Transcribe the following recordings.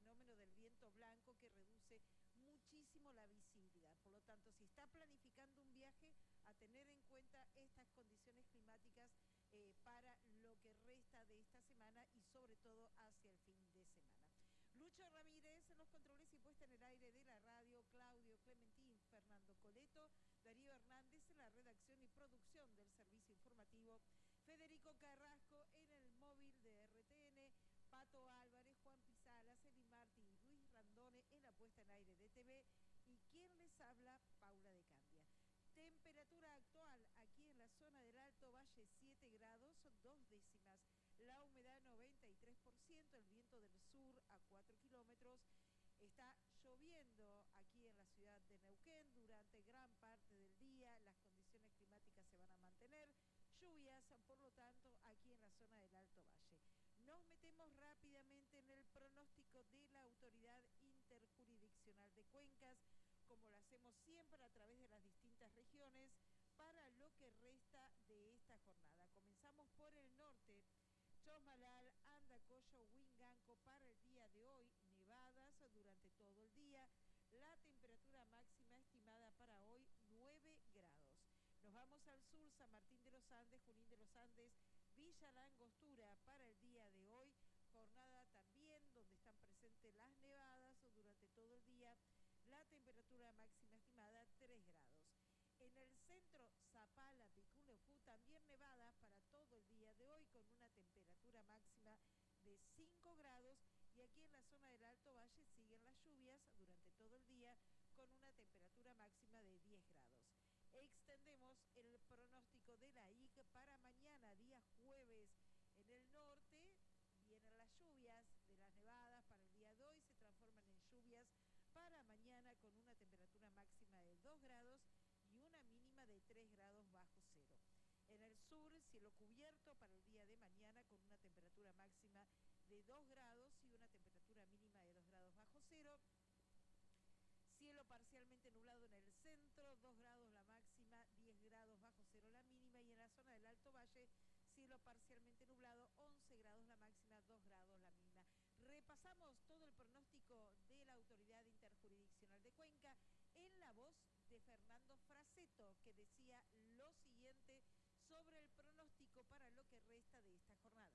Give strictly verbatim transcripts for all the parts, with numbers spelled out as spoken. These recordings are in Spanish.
fenómeno del viento blanco que reduce muchísimo la visibilidad. Por lo tanto, si está planificando un viaje, a tener en cuenta estas condiciones climáticas eh, para lo que resta de esta semana y sobre todo hacia el fin de semana. Lucho Ramírez en los controles y puesta en el aire de la radio, Claudio Clementín, Fernando Coleto, Darío Hernández en la redacción y producción del servicio informativo, Federico Carrasco en el móvil de R T N, Pato Álvarez, Juan Pizala, Celi Martí y Luis Randone en la puesta en aire de T V y quien les habla, Paula de Candia. Temperatura actual aquí en la zona del Alto Valle siete grados, dos décimas. La humedad noventa y tres por ciento, el viento del sur a cuatro kilómetros. Está lloviendo aquí en la ciudad de Neuquén durante gran parte del día. Las condiciones climáticas se van a mantener. Lluvias, por lo tanto, aquí en la zona del Alto Valle. Nos metemos rápidamente en el pronóstico de la Autoridad Interjurisdiccional de Cuencas, como lo hacemos siempre a través de las distintas regiones, para lo que resta de esta jornada. Comenzamos por el norte. Chosmalal, Andacollo, Huinganco para el día de hoy, nevadas durante todo el día. La temperatura máxima estimada para hoy, nueve grados. Nos vamos al sur, San Martín de los Andes, Junín de los Andes, Villa La Angostura para el día de hoy. Jornada también donde están presentes las nevadas durante todo el día. La temperatura máxima estimada, tres grados. En el centro, Zapala, Piculeufú, también nevadas para todo el día de hoy con una temperatura máxima de cinco grados. Y aquí en la zona del Alto Valle siguen las lluvias durante todo el día con una temperatura máxima de diez grados. Extendemos el pronóstico de la I C para mañana, día jueves. En el norte vienen las lluvias de las nevadas para el día de hoy, se transforman en lluvias para mañana con una temperatura máxima de dos grados y una mínima de tres grados bajo cero. En el sur, cielo cubierto para el día de mañana con una temperatura máxima de dos grados y una temperatura mínima de dos grados bajo cero. Cielo parcialmente nublado en el centro, dos grados la máxima, diez grados bajo cero la mínima. Y en la zona del Alto Valle, cielo parcialmente nublado, once grados la máxima, dos grados la mínima. Repasamos todo el pronóstico de la Autoridad Interjurisdiccional de Cuenca en la voz de Fernando Fraseto, que decía lo siguiente sobre el pronóstico para lo que resta de esta jornada.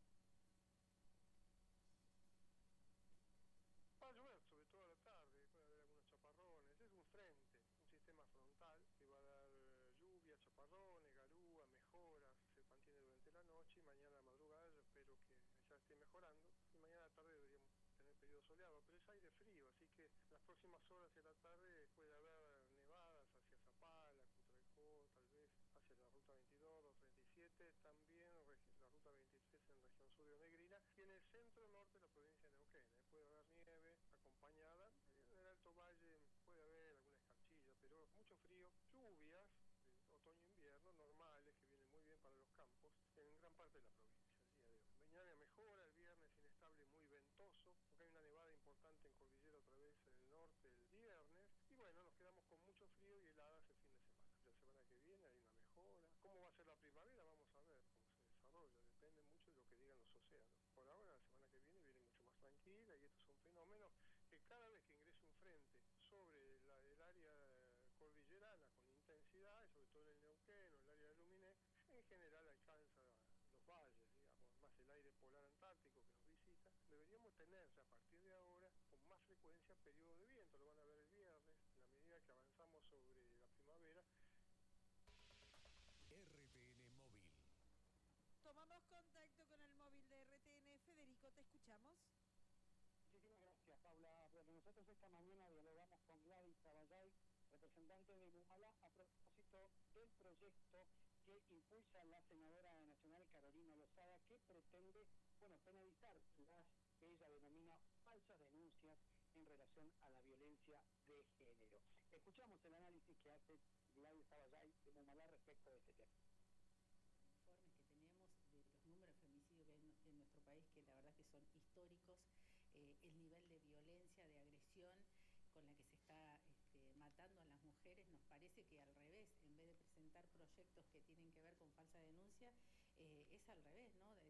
Va a llover sobre todo a la tarde, puede haber algunos chaparrones, es un frente, un sistema frontal que va a dar lluvia, chaparrones, garúa, mejoras, se mantiene durante la noche y mañana a la madrugada yo espero que ya esté mejorando y mañana a la tarde deberíamos tener periodo soleado, pero es aire frío, así que las próximas horas de la tarde puede haber nevadas hacia Zapala, Cutralcó, tal vez hacia la ruta veintidós, doscientos treinta y siete, también la ruta veintitrés en región sur de Onegrina y en el centro norte de la provincia de Neuquén, ¿eh? Puede haber nieve acompañada, en el Alto Valle puede haber alguna escarchilla, pero mucho frío, lluvias de otoño-invierno normales que vienen muy bien para los campos en gran parte de la provincia. De hoy. Mañana mejora, el viernes inestable, muy ventoso, porque hay una nevada importante en Cordillera otra vez en el norte el viernes, y bueno, nos quedamos con mucho frío y heladas el fin de semana. La semana que viene hay una mejora. ¿Cómo va a ser la primavera? Vamos a ver cómo se desarrolla, depende mucho de lo que digan los océanos. Por ahora, la semana que viene viene mucho más tranquila y estos son fenómenos que cada vez que ingrese un frente sobre la, el área cordillerana con intensidad, sobre todo en el Neuquén o el área de Luminé, en general alcanza los valles, digamos, más el aire polar antártico que nos visita, deberíamos tener ya a partir de ahora con más frecuencia periodo de viento, lo van a ver el viernes, en la medida que avanzamos sobre la primavera. R T N Móvil. Tomamos contacto con el móvil de R T N. Federico, te escuchamos. Muchísimas gracias, Paula. Bueno, nosotros esta mañana dialogamos con Gladys Caballay, representante de Mumalá, a propósito del proyecto que impulsa la senadora nacional Carolina Lozada, que pretende, bueno, penalizar las que ella denomina falsas denuncias en relación a la violencia de género. Escuchamos el análisis que hace Gladys Caballay de Mumalá respecto de este tema. Informes que tenemos de los números de femicidios que hay en nuestro país, que la verdad que son históricos, eh, el nivel de violencia, de agresión con la que se está este, matando a las mujeres, nos parece que al revés, en vez de presentar proyectos que tienen que ver con falsa denuncia, eh, es al revés, ¿no?